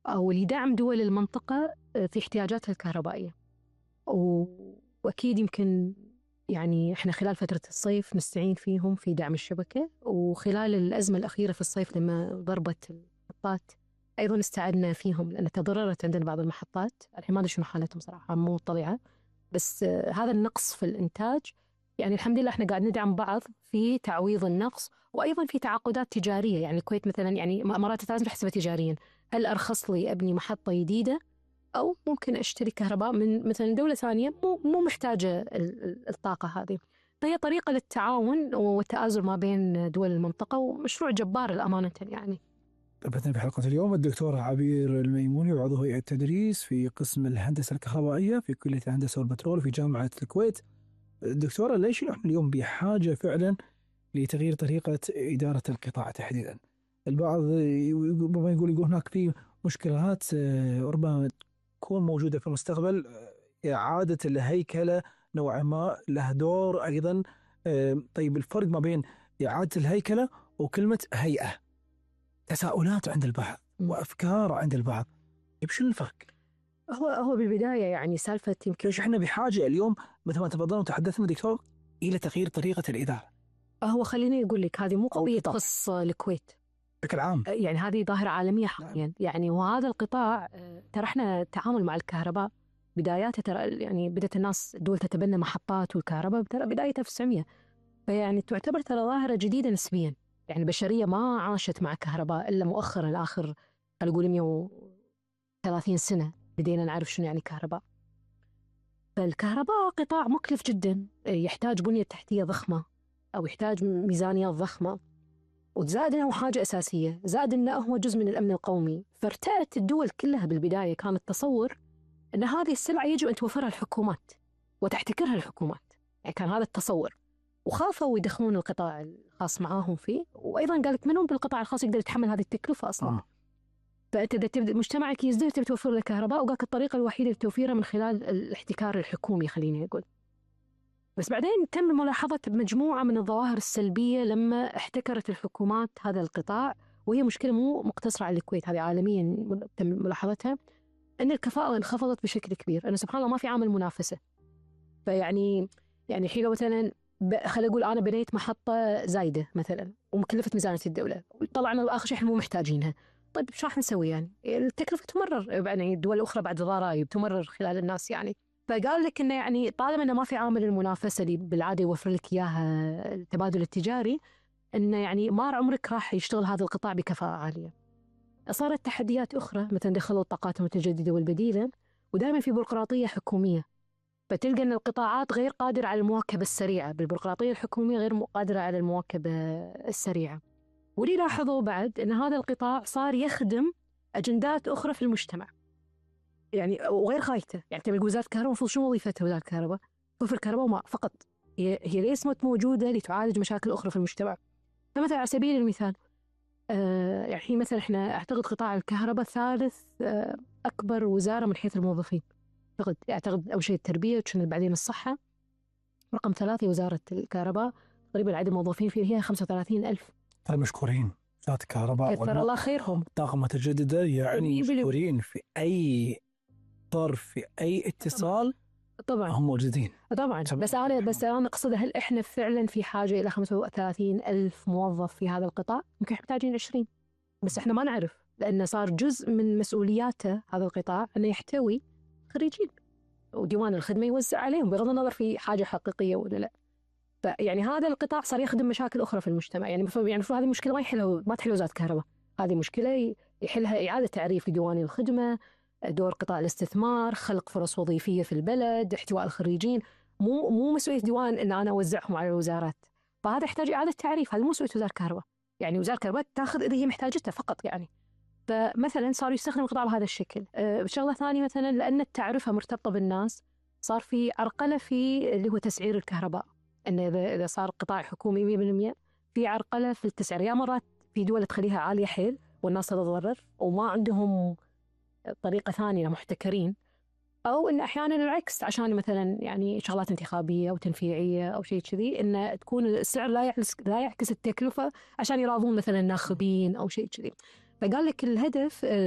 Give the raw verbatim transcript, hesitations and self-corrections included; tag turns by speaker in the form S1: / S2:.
S1: أو لدعم دول المنطقة في احتياجاتها الكهربائية. وأكيد يمكن يعني إحنا خلال فترة الصيف نستعين فيهم في دعم الشبكة، وخلال الأزمة الأخيرة في الصيف لما ضربت المحطات أيضا استعدنا فيهم، لأن تضررت عندنا بعض المحطات. الحين ما أدري شنو حالتهم صراحة، مو مطلعة، بس هذا النقص في الإنتاج يعني الحمد لله إحنا قاعد ندعم بعض في تعويض النقص، وأيضا في تعاقدات تجارية. يعني الكويت مثلا يعني مرات لازم تحسبها تجاريا، هل أرخص لي أبني محطة جديدة أو ممكن أشتري كهرباء من مثلا دولة ثانية مو مو محتاجة الطاقة هذه. فهي طريقة للتعاون والتآزر ما بين دول المنطقة، ومشروع جبار الأمانة يعني.
S2: ضيفتنا في حلقة اليوم الدكتورة عبير الميموني، وعضو هيئة التدريس في قسم الهندسة الكهربائية في كلية الهندسة والبترول في جامعة الكويت. دكتورة، ليش نحن اليوم بحاجة فعلا لتغيير طريقة إدارة القطاع تحديدا؟ البعض ربما يقول يقول هناك في مشكلات ربما تكون موجودة في المستقبل، إعادة الهيكلة نوعا ما له دور أيضا. طيب، الفرق ما بين إعادة الهيكلة وكلمة هيئة؟ تساؤلات عند البعض وأفكار عند البعض. طيب، شو الفرق؟
S1: هو هو بالبداية يعني سالفة يمكن
S2: احنا بحاجة اليوم مثل ما تفضلنا وتحدثنا دكتور إلى تغيير طريقة الإدارة.
S1: هو خليني أقول لك، هذه مو قضية تخص الكويت
S2: بشكل عام،
S1: يعني هذه ظاهرة عالمية حاليا. نعم. يعني وهذا القطاع ترى احنا التعامل مع الكهرباء بداياته ترى يعني بدأت الناس الدول تتبنى محطات والكهرباء ترى بدايتها في التسعمية، فيعني تعتبر ترى ظاهرة جديدة نسبيا. يعني البشرية ما عاشت مع كهرباء إلا مؤخرا، آخر خلينا نقول مئة وثلاثين سنة بدينا نعرف شنو يعني كهرباء. فالكهرباء قطاع مكلف جدا، يحتاج بنية تحتية ضخمة أو يحتاج ميزانيات ضخمة، وزائد أنه حاجة أساسية، زائد أنه هو جزء من الأمن القومي. فارتأت الدول كلها بالبداية، كان التصور أن هذه السلعة يجب أن توفرها الحكومات وتحتكرها الحكومات، يعني كان هذا التصور. وخافوا يدخلون القطاع الخاص معاهم فيه، وأيضا قال لك منهم بالقطاع الخاص يقدر يتحمل هذه التكلفة أصلا. آه. فأنت إذا تبدأ مجتمعك يزدهر تبي توفر له كهرباء، وقالك الطريقة الوحيدة لتوفيرها من خلال الاحتكار الحكومي خليني أقول. بس بعدين تم ملاحظة مجموعة من الظواهر السلبية لما احتكرت الحكومات هذا القطاع، وهي مشكلة مو مقتصرة على الكويت، هذه عالميا تم ملاحظتها، أن الكفاءة انخفضت بشكل كبير، أنه سبحان الله ما في عامل منافسة. فيعني يعني الحين لو مثلا خليني أقول أنا بنيت محطة زايدة مثلا ومكلفة ميزانية الدولة، طلعنا آخر شيء إحنا مو محتاجينها، طيب شو راح نسوي؟ يعني التكلفة تمرر، يعني الدول الأخرى بعد ضرائب تمرر خلال الناس يعني. فقال لك إنه يعني طالما إنه ما في عامل المنافسة اللي بالعادة يوفر لك إياها التبادل التجاري، إنه يعني ما عمرك راح يشتغل هذا القطاع بكفاءة عالية. صارت تحديات أخرى، مثلا دخلوا الطاقات المتجددة والبديلة، ودائما في بيروقراطية حكومية، فتلقى أن القطاعات غير قادرة على المواكبة السريعة، بالبيروقراطية الحكومية غير قادرة على المواكبة السريعة. واللي لاحظوا بعد أن هذا القطاع صار يخدم أجندات أخرى في المجتمع، يعني وغير غايته. يعني تبي وزارة الكهرباء المفروض شو وظيفتها؟ وزارة الكهرباء توفر كهرباء وماء فقط، هي هي ليست موجودة لتعالج مشاكل أخرى في المجتمع. فمثلا على سبيل المثال آه يعني مثلا احنا اعتقد قطاع الكهرباء ثالث آه أكبر وزارة من حيث الموظفين، اعتقد اعتقد أول شيء التربية وشن بعدين الصحة، رقم ثلاثة وزارة الكهرباء تقريبا عدد الموظفين فيها خمسة وثلاثين ألف.
S2: طيب، مشكورين وزارة الكهرباء
S1: كثر الله خيرهم.
S2: الطاقة المتجددة، يعني مشكورين في أي طرف في أي اتصال
S1: طبعا
S2: هم موجودين
S1: طبعا. بس أنا بس أنا أقصد هل إحنا فعلا في حاجة إلى خمسة وثلاثين ألف موظف في هذا القطاع؟ يمكن محتاجين عشرين، بس إحنا ما نعرف، لأنه صار جزء من مسؤولياته هذا القطاع أنه يحتوي خريجين وديوان الخدمة يوزع عليهم، بغض النظر في حاجة حقيقية ولا لا. فيعني هذا القطاع صار يخدم مشاكل أخرى في المجتمع. يعني يعني المفروض هذه مشكلة ما يحلها ما تحل وزارة الكهرباء، هذه مشكلة يحلها إعادة تعريف لديوان الخدمة، دور قطاع الاستثمار، خلق فرص وظيفية في البلد، احتواء الخريجين. مو مو مسؤولية ديوان إن أنا أوزعهم على الوزارات، فهذا يحتاج إعادة تعريف، هذا مو مسؤولية وزارة الكهرباء. يعني وزارة الكهرباء تأخذ إذا هي محتاجتها فقط يعني. فمثلا صاروا يستخدموا القطاع بهذا الشكل. أه شغلة ثانية مثلا لأن التعرفة مرتبطة بالناس، صار في عرقلة في اللي هو تسعير الكهرباء، إنه إذا إذا صار قطاع حكومي مية بالمية في عرقلة في التسعير. يا مرات في دول تخليها عالية حيل والناس تتضرر وما عندهم طريقة ثانية محتكرين، أو إن أحيانا العكس عشان مثلا يعني شغلات انتخابية أو تنفيعية أو شيء كذي، إن تكون السعر لا يعكس لا يعكس التكلفة عشان يراضون مثلا الناخبين أو شيء كذي. فقال لك الهدف